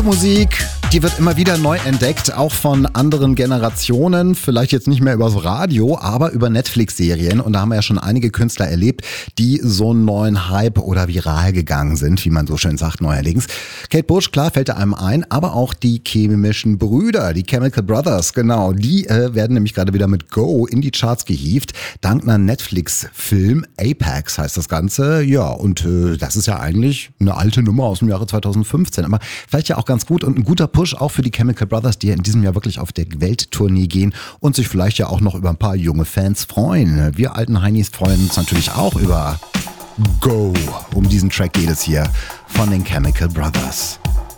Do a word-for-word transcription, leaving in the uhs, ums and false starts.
Musik, die wird immer wieder neu entdeckt, auch von anderen Generationen. Vielleicht jetzt nicht mehr übers Radio, aber über Netflix-Serien. Und da haben wir ja schon einige Künstler erlebt, die so einen neuen Hype oder viral gegangen sind, wie man so schön sagt, neuerdings. Kate Bush, klar, fällt da einem ein, aber auch die chemischen Brüder, die Chemical Brothers, genau. Die äh, werden nämlich gerade wieder mit Go in die Charts gehievt, dank einer Netflix-Film. Apex heißt das Ganze. Ja, und äh, das ist ja eigentlich eine alte Nummer aus dem Jahre zweitausendfünfzehn. Aber vielleicht ja auch ganz gut und ein guter Push auch für die Chemical Brothers, die ja in diesem Jahr wirklich auf der Welttournee gehen und sich vielleicht ja auch noch über ein paar junge Fans freuen. Wir alten Heinis freuen uns natürlich auch über Go. Um diesen Track geht es hier von den Chemical Brothers.